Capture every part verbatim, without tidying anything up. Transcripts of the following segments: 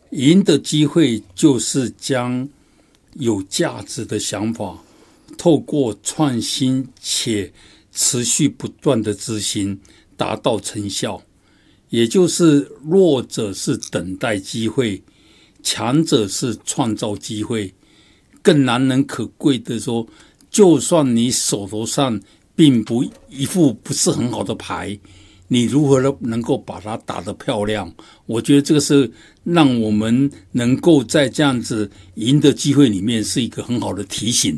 赢的机会就是将有价值的想法透过创新且持续不断的执行达到成效，也就是弱者是等待机会，强者是创造机会。更难能可贵的说，就算你手头上并不一副不是很好的牌，你如何能够把它打得漂亮？我觉得这个是让我们能够在这样子赢的机会里面是一个很好的提醒。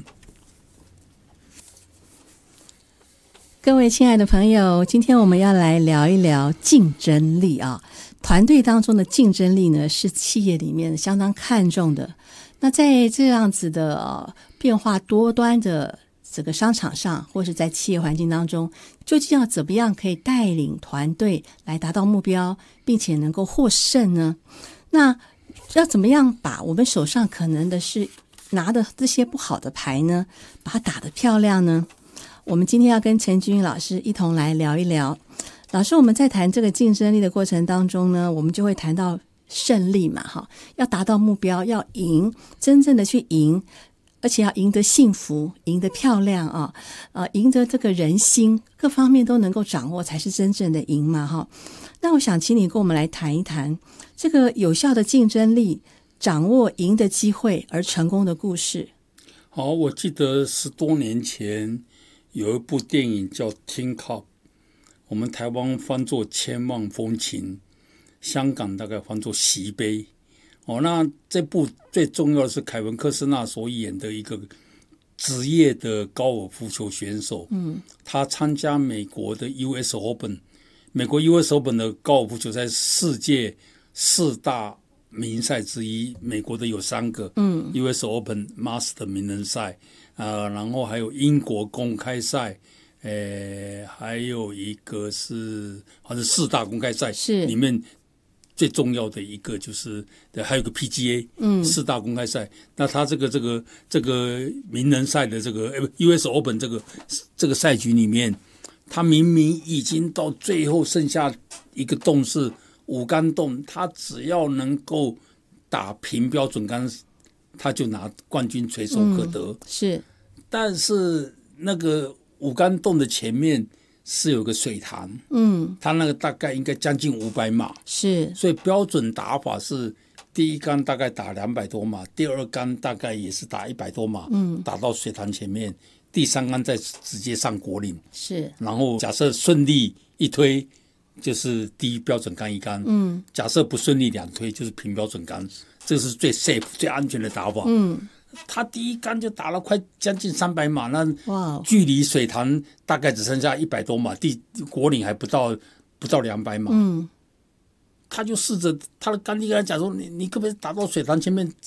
各位亲爱的朋友，今天我们要来聊一聊竞争力啊。团队当中的竞争力呢，是企业里面相当看重的。那在这样子的、呃、变化多端的这个商场上，或是在企业环境当中，究竟要怎么样可以带领团队来达到目标，并且能够获胜呢？那要怎么样把我们手上可能的是拿的这些不好的牌呢，把它打得漂亮呢？我们今天要跟陈君老师一同来聊一聊。老师，我们在谈这个竞争力的过程当中呢，我们就会谈到胜利嘛，哈，要达到目标，要赢，真正的去赢，而且要赢得幸福，赢得漂亮啊，呃，赢得这个人心，各方面都能够掌握，才是真正的赢嘛，哈。那我想请你跟我们来谈一谈这个有效的竞争力，掌握赢的机会而成功的故事。 好，我记得十多年前有一部电影叫《Tin Cup》，我们台湾翻作《千万风情》，香港大概翻作《席杯》。哦，那这部最重要的是凯文科斯纳所演的一个职业的高尔夫球选手。嗯，他参加美国的 U S Open， 美国 U S Open 的高尔夫球赛世界四大名赛之一，美国的有三个，嗯 ，U S Open、Master 名人赛，呃，然后还有英国公开赛。呃，还有一个是好像四大公开赛是里面最重要的一个，就是还有个 P G A， 嗯，四大公开赛。那他这个这个这个名人赛的这个 U S Open 这个这个赛局里面，他明明已经到最后剩下一个洞是五杆洞，他只要能够打平标准杆，他就拿冠军垂手可得。 嗯、是， 但是那个五杆洞的前面是有个水潭，嗯，它那个大概应该将近五百码， 是， 所以标准打法是第一杆大概打两百多码，第二杆大概也是打一百多码，嗯，打到水潭前面，第三杆再直接上果岭， 是， 然后假设顺利一推就是第一标准杆一杆，嗯，假设不顺利两推就是平标准杆，这是最 safe 最安全的打法，嗯。他第一杆就打了快将近三百码，那距离水潭大概只剩下一百多码，地果岭还不到不到两百码。嗯，他就试着他的杆弟跟他讲说：“你你可不可以打到水潭前面